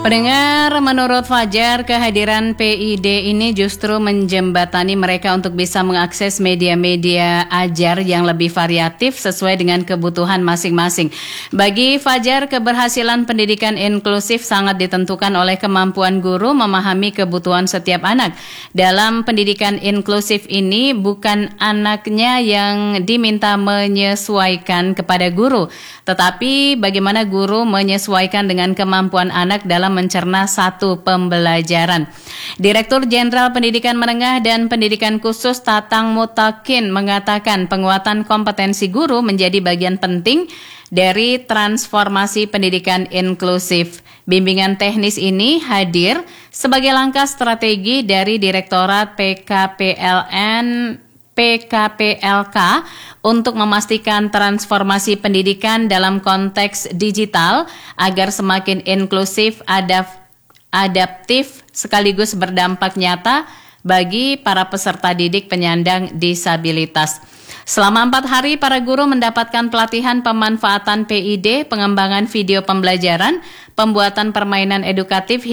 Pendengar, menurut Fajar, kehadiran PID ini justru menjembatani mereka untuk bisa mengakses media-media ajar yang lebih variatif sesuai dengan kebutuhan masing-masing. Bagi Fajar, keberhasilan pendidikan inklusif sangat ditentukan oleh kemampuan guru memahami kebutuhan setiap anak. Dalam pendidikan inklusif ini, bukan anaknya yang diminta menyesuaikan kepada guru, tetapi bagaimana guru menyesuaikan dengan kemampuan anak dalam mencerna satu pembelajaran. Direktur Jenderal Pendidikan Menengah dan Pendidikan Khusus Tatang Mutakin mengatakan penguatan kompetensi guru menjadi bagian penting dari transformasi pendidikan inklusif. Bimbingan teknis ini hadir sebagai langkah strategi dari Direktorat PKPLK untuk memastikan transformasi pendidikan dalam konteks digital agar semakin inklusif, adaptif, sekaligus berdampak nyata bagi para peserta didik penyandang disabilitas. Selama 4 hari, para guru mendapatkan pelatihan pemanfaatan PID, pengembangan video pembelajaran, pembuatan permainan edukatif,